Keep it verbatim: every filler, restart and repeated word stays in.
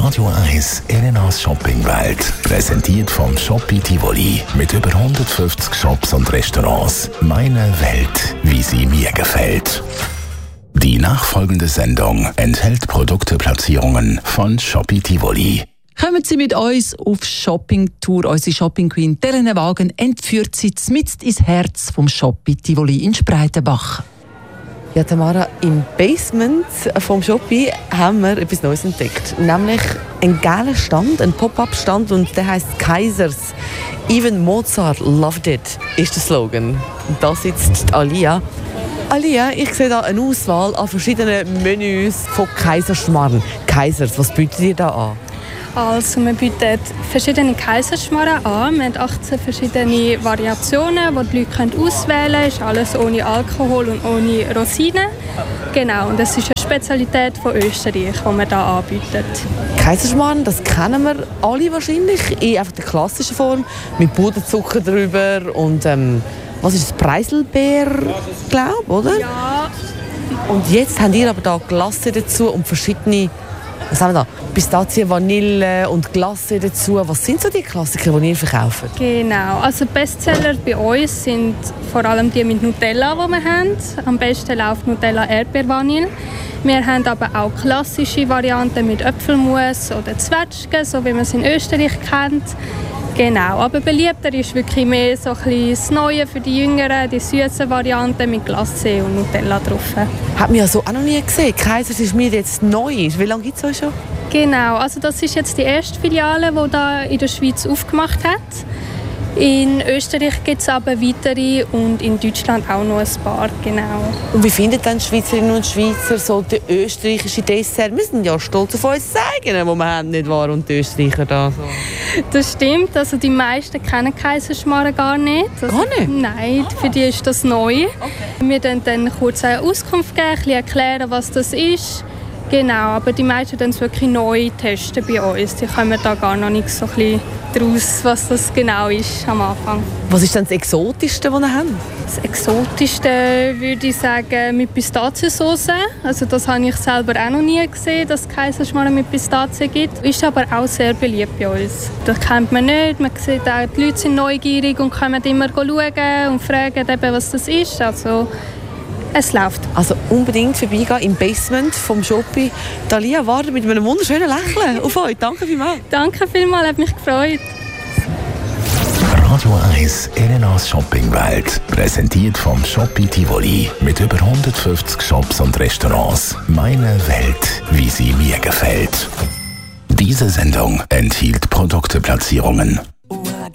Radio eins Elenas Shoppingwelt. Präsentiert vom Shoppi Tivoli. Mit über hundertfünfzig Shops und Restaurants. Meine Welt, wie sie mir gefällt. Die nachfolgende Sendung enthält Produkteplatzierungen von Shoppi Tivoli. Kommen Sie mit uns auf Shoppingtour. Unsere Shopping Queen Terene Wagen entführt Sie mitten ins Herz vom Shoppi Tivoli in Spreitenbach. Ja, Tamara, im Basement vom Shoppi haben wir etwas Neues entdeckt. Nämlich einen geilen Stand, einen Pop-up-Stand, und der heisst Kaisers. Even Mozart loved it, ist der Slogan. Und da sitzt Alia. Alia, ich sehe da eine Auswahl an verschiedenen Menüs von Kaiserschmarrn. Kaisers, was bietet ihr da an? Also, wir bieten verschiedene Kaiserschmarrn an. Wir haben achtzehn verschiedene Variationen, die die Leute auswählen können. Es ist alles ohne Alkohol und ohne Rosinen. Genau, und das ist eine Spezialität von Österreich, die wir hier anbieten. Kaiserschmarrn, das kennen wir alle wahrscheinlich in einfach der klassischen Form, mit Puderzucker drüber und ähm, was ist das, Preiselbeer, glaube, oder? Ja. Und jetzt habt ihr aber da Glasse dazu und verschiedene, was haben wir da? Pistazien, Vanille und Glasse dazu. Was sind so die Klassiker, die ihr verkauft? Genau, also Bestseller bei uns sind vor allem die mit Nutella, die wir haben. Am besten läuft Nutella Erdbeervanille. Wir haben aber auch klassische Varianten mit Äpfelmus oder Zwetschgen, so wie man es in Österreich kennt. Genau, aber beliebter ist wirklich mehr so ein bisschen das Neue für die Jüngeren, die süßen Varianten mit Glace und Nutella drauf. Hat man ja so auch noch nie gesehen. Kaisers ist mir jetzt neu. Wie lange gibt es euch schon? Genau, also das ist jetzt die erste Filiale, die da in der Schweiz aufgemacht hat. In Österreich gibt es aber weitere und in Deutschland auch noch ein paar, genau. Und wie finden dann die Schweizerinnen und Schweizer so den österreichischen Dessert? Wir sind ja stolz auf uns Eigenen, wo wir haben, nicht wahr? Und die Österreicher da so. Das stimmt, also die meisten kennen Kaiserschmarrn gar nicht. Also, gar nicht? Nein, für die ist das neu. Okay. Wir dann, dann kurz eine Auskunft geben, ein bisschen erklären, was das ist. Genau, aber die meisten dann es wirklich neu testen bei uns. Die kommen da gar noch nicht so ein bisschen draus, was das genau ist am Anfang. Was ist denn das Exotischste, was ihr habt? Das Exotischste würde ich sagen mit Pistaziensauce. Also das habe ich selber auch noch nie gesehen, dass es Kaiserschmarrn mit Pistazien gibt. Ist aber auch sehr beliebt bei uns. Das kennt man nicht. Man sieht auch, die Leute sind neugierig und kommen immer schauen und fragen eben, was das ist. Also es läuft. Also unbedingt vorbeigehen im Basement vom Shoppi. Dalia wartet mit einem wunderschönen Lächeln auf euch. Danke vielmals. Danke vielmals, hat mich gefreut. Radio eins Elenas Shoppingwelt. Präsentiert vom Shoppi Tivoli. Mit über hundertfünfzig Shops und Restaurants. Meine Welt, wie sie mir gefällt. Diese Sendung enthielt Produkteplatzierungen.